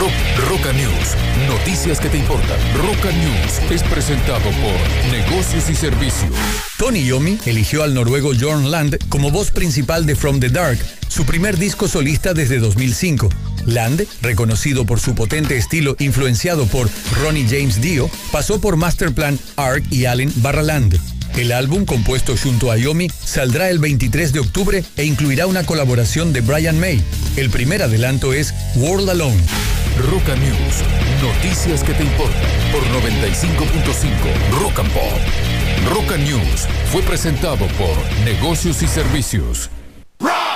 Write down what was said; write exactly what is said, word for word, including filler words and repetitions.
Rock, Roca News. Noticias que te importan. Roca News es presentado por Negocios y Servicios. Tony Iommi eligió al noruego Jørn Lande como voz principal de From the Dark, su primer disco solista desde dos mil cinco. Lande, reconocido por su potente estilo influenciado por Ronnie James Dio, pasó por Masterplan, Ark y Allen barra Lande. El álbum, compuesto junto a Iommi, saldrá el veintitrés de octubre e incluirá una colaboración de Brian May. El primer adelanto es World Alone. Roca News. Noticias que te importan por noventa y cinco punto cinco Rock and Pop. Roca News fue presentado por Negocios y Servicios.